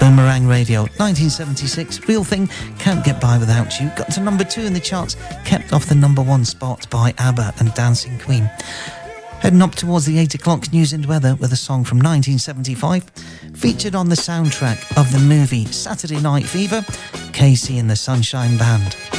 Boomerang Radio, 1976, Real Thing, Can't Get By Without You, got to number 2 in the charts, kept off the number 1 spot by ABBA and Dancing Queen. Heading up towards the 8 o'clock news and weather with a song from 1975, featured on the soundtrack of the movie Saturday Night Fever, Casey and the Sunshine Band.